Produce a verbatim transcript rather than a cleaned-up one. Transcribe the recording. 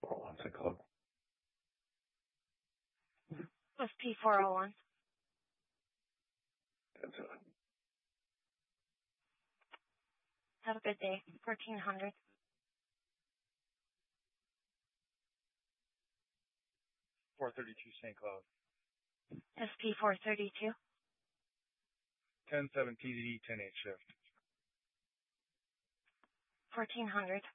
four oh one St. Cloud. S P four oh one. That's it. Have a good day. fourteen hundred. four thirty-two Saint Cloud. S P four thirty-two. ten seven T D D, ten eight shift. fourteen hundred.